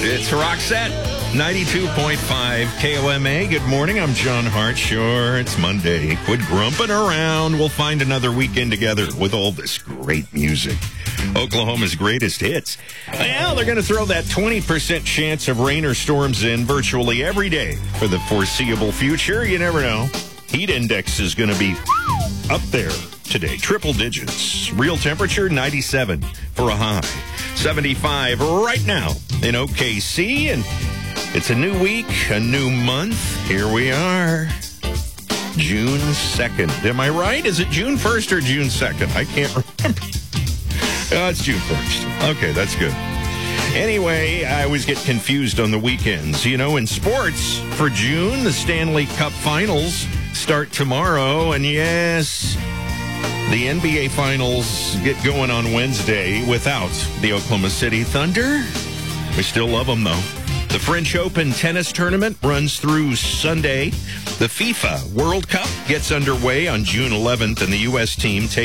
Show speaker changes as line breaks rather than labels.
It's Roxette, 92.5 KOMA. Good morning. I'm John Hart. Sure, it's Monday. Quit grumping around. We'll find another weekend together with all this great music. Oklahoma's greatest hits. Well, they're going to throw that 20% chance of rain or storms in virtually every day for the foreseeable future. You never know. Heat index is going to be up there today. Triple digits. Real temperature, 97 for a high. 75 right now in OKC. And it's a new week, a new month. Here we are. June 2nd. Am I right? Is it June 1st or June 2nd? I can't remember. It's June 1st. Okay, that's good. Anyway, I always get confused on the weekends. You know, in sports, for June, the Stanley Cup Finals start tomorrow. And yes, the NBA Finals get going on Wednesday without the Oklahoma City Thunder. We still love them, though. The French Open tennis tournament runs through Sunday. The FIFA World Cup gets underway on June 11th, and the U.S. team takes